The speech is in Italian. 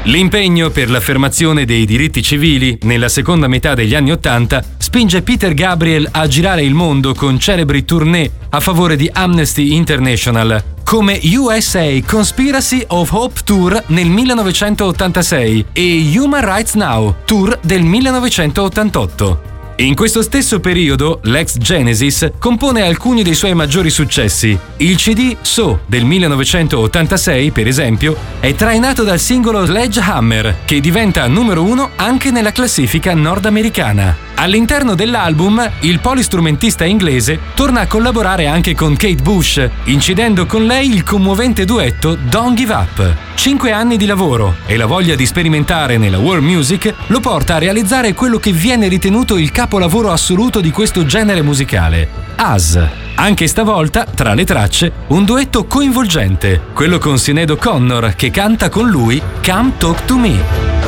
L'impegno per l'affermazione dei diritti civili nella seconda metà degli anni '80 spinge Peter Gabriel a girare il mondo con celebri tournée a favore di Amnesty International, come USA Conspiracy of Hope Tour nel 1986 e Human Rights Now Tour del 1988. In questo stesso periodo, l'ex Genesis compone alcuni dei suoi maggiori successi. Il CD So del 1986, per esempio, è trainato dal singolo Sledgehammer, che diventa numero 1 anche nella classifica nordamericana. All'interno dell'album, il polistrumentista inglese torna a collaborare anche con Kate Bush, incidendo con lei il commovente duetto Don't Give Up. 5 anni di lavoro e la voglia di sperimentare nella world music lo porta a realizzare quello che viene ritenuto il capolavoro assoluto di questo genere musicale, Us. Anche stavolta, tra le tracce, un duetto coinvolgente, quello con Sinead O'Connor che canta con lui Come Talk to Me.